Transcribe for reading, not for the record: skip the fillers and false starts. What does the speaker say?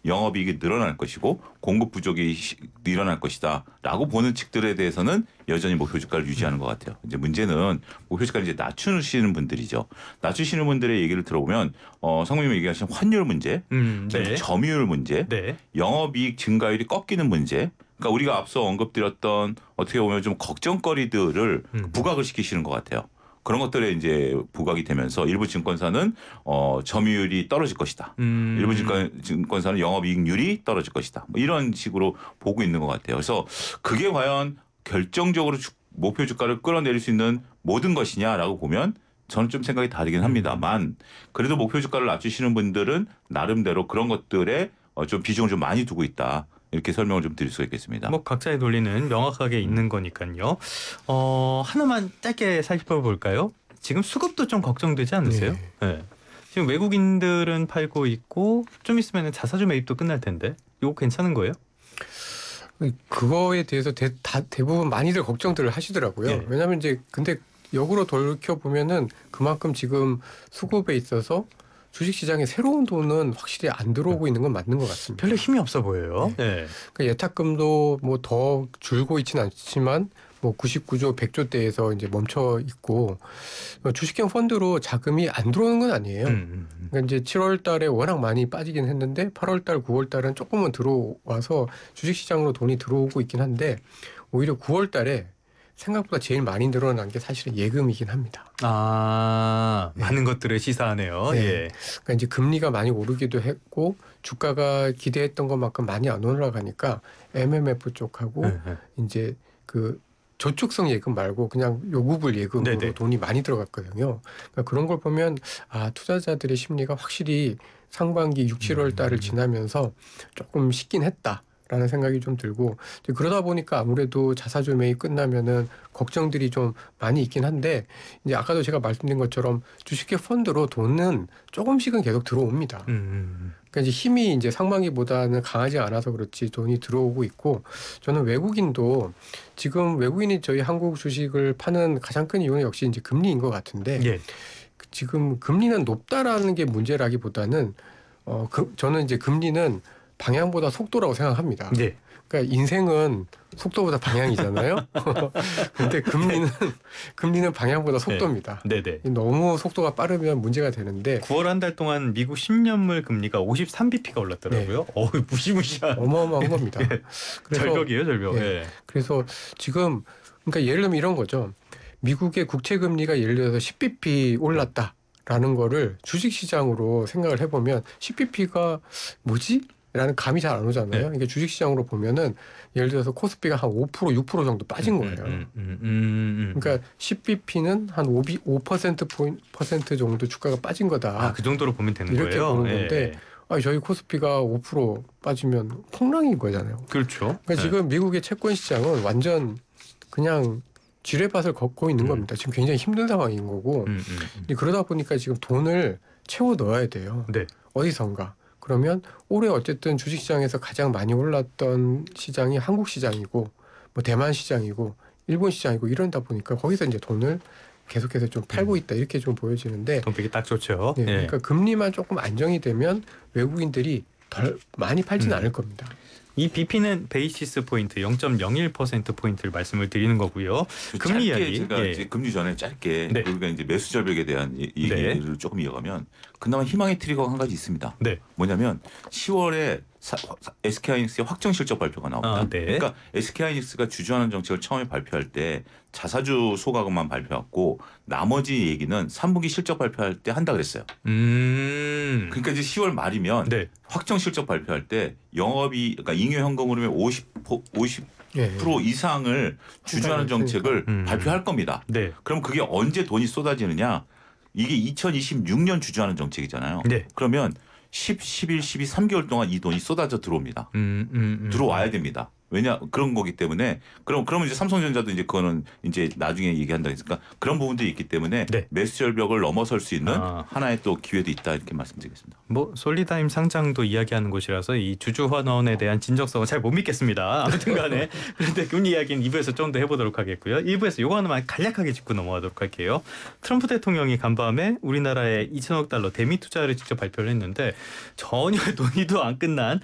영업이익이 늘어날 것이고 공급 부족이 일어날 것이다라고 보는 측들에 대해서는 여전히 목표 주가를 유지하는 것 같아요. 이제 문제는 목표 주가를 이제 낮추시는 분들이죠. 낮추시는 분들의 얘기를 들어보면 성우님이 얘기하신 환율 문제, 네. 점유율 문제, 네. 영업이익 증가율이 꺾이는 문제. 그러니까 우리가 앞서 언급드렸던 어떻게 보면 좀 걱정거리들을 부각을 시키시는 것 같아요. 그런 것들에 이제 부각이 되면서 일부 증권사는 점유율이 떨어질 것이다. 일부 증권사는 영업이익률이 떨어질 것이다. 뭐 이런 식으로 보고 있는 것 같아요. 그래서 그게 과연 결정적으로 목표 주가를 끌어내릴 수 있는 모든 것이냐라고 보면 저는 좀 생각이 다르긴 합니다만 그래도 목표 주가를 낮추시는 분들은 나름대로 그런 것들에 좀 비중을 좀 많이 두고 있다. 이렇게 설명을 좀 드릴 수가 있겠습니다. 뭐 각자의 논리는 명확하게 있는 거니까요. 하나만 짧게 살펴볼까요? 지금 수급도 좀 걱정되지 않으세요? 네. 네. 지금 외국인들은 팔고 있고 좀 있으면 자사주 매입도 끝날 텐데 이거 괜찮은 거예요? 그거에 대해서 대부분 많이들 걱정들을 하시더라고요. 예. 왜냐하면 이제 근데 역으로 돌이켜 보면은 그만큼 지금 수급에 있어서 주식시장에 새로운 돈은 확실히 안 들어오고 있는 건 맞는 것 같습니다. 별로 힘이 없어 보여요. 네. 그러니까 예탁금도 뭐 더 줄고 있지는 않지만 뭐 99조, 100조 대에서 이제 멈춰 있고 주식형 펀드로 자금이 안 들어오는 건 아니에요. 그러니까 이제 7월 달에 워낙 많이 빠지긴 했는데 8월 달, 9월 달은 조금은 들어와서 주식시장으로 돈이 들어오고 있긴 한데 오히려 9월 달에 생각보다 제일 많이 늘어난 게 사실은 예금이긴 합니다. 많은 것들을 시사하네요. 네. 예. 그러니까 이제 금리가 많이 오르기도 했고 주가가 기대했던 것만큼 많이 안 올라가니까 MMF 쪽하고 이제 그 저축성 예금 말고 그냥 요구불 예금으로 네네. 돈이 많이 들어갔거든요. 그러니까 그런 걸 보면 투자자들의 심리가 확실히 상반기 6, 7월 달을 지나면서 조금 식긴 했다. 라는 생각이 좀 들고 그러다 보니까 아무래도 자사주 매입 끝나면은 걱정들이 좀 많이 있긴 한데 이제 아까도 제가 말씀드린 것처럼 주식계 펀드로 돈은 조금씩은 계속 들어옵니다. 그러니까 이제 힘이 이제 상반기보다는 강하지 않아서 그렇지 돈이 들어오고 있고 저는 외국인도 지금 외국인이 저희 한국 주식을 파는 가장 큰 이유는 역시 이제 금리인 것 같은데 예. 지금 금리는 높다라는 게 문제라기보다는 저는 이제 금리는 방향보다 속도라고 생각합니다. 네. 그러니까 인생은 속도보다 방향이잖아요. 근데 금리는 방향보다 속도입니다. 네네. 너무 속도가 빠르면 문제가 되는데 9월 한 달 동안 미국 10년물 금리가 53bp가 올랐더라고요. 네. 무시무시한. 어마어마한 겁니다. 예. 그래서, 절벽이에요, 절벽. 예. 예. 그래서 지금 그러니까 예를 들면 이런 거죠. 미국의 국채 금리가 예를 들어서 10bp 올랐다라는 거를 주식시장으로 생각을 해보면 10bp가 뭐지? 라는 감이 잘 안 오잖아요. 네. 이게 주식시장으로 보면은 예를 들어서 코스피가 한 5%, 6% 정도 빠진 거예요. 그러니까 10bp는 한 5% 정도 주가가 빠진 거다. 그 정도로 보면 되는 이렇게 거예요. 보는 건데 저희 코스피가 5% 빠지면 폭락인 거잖아요. 그렇죠. 그러니까 지금 미국의 채권 시장은 완전 그냥 지뢰밭을 걷고 있는 겁니다. 지금 굉장히 힘든 상황인 거고 그러다 보니까 지금 돈을 채워 넣어야 돼요. 네. 어디선가. 그러면 올해 어쨌든 주식시장에서 가장 많이 올랐던 시장이 한국 시장이고 뭐 대만 시장이고 일본 시장이고 이런다 보니까 거기서 이제 돈을 계속해서 좀 팔고 있다 이렇게 좀 보여지는데 돈배기 딱 좋죠. 네, 그러니까 금리만 조금 안정이 되면 외국인들이 덜 많이 팔지는 않을 겁니다. 이 BP는 베이시스 포인트 0.01% 포인트를 말씀을 드리는 거고요. 금리 이야기. 제가 이제 금리 전에 짧게 네. 우리가 이제 매수 절벽에 대한 얘기를 조금 이어가면 그나마 희망의 트리거가 한 가지 있습니다. 네. 뭐냐면 10월에 SK하이닉스의 확정 실적 발표가 나옵니다. 네. 그러니까 SK하이닉스가 주주환원 정책을 처음에 발표할 때 자사주 소각만 발표했고 나머지 얘기는 3분기 실적 발표할 때 한다 그랬어요. 그러니까 이제 10월 말이면 네. 확정 실적 발표할 때 영업이 그러니까 잉여 현금흐름의 50% 이상을 주주환원 정책을 발표할 겁니다. 네. 그럼 그게 언제 돈이 쏟아지느냐? 이게 2026년 주주환원 정책이잖아요. 네. 그러면 10, 11, 12, 3개월 동안 이 돈이 쏟아져 들어옵니다. 들어와야 됩니다. 왜냐 그런 거기 때문에 그러면 이제 삼성전자도 이제 그거는 이제 나중에 얘기한다 했으니까 그런 부분들이 있기 때문에 네. 매수 절벽을 넘어설 수 있는 하나의 또 기회도 있다 이렇게 말씀드리겠습니다. 뭐 솔리다임 상장도 이야기하는 곳이라서 이 주주환원에 대한 진정성은 잘 못 믿겠습니다. 아무튼간에 그런데 금리 이야기는 2부에서 좀 더 해보도록 하겠고요. 1부에서 요거 하나만 간략하게 짚고 넘어가도록 할게요. 트럼프 대통령이 간밤에 우리나라에 2천억 달러 대미 투자를 직접 발표를 했는데 전혀 논의도 안 끝난